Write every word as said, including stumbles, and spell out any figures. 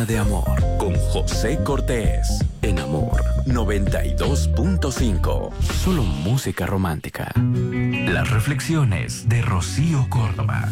Mañana de Amor con José Cortés. En Amor noventa y dos punto cinco. Solo música romántica. Las reflexiones de Rocío Córdoba.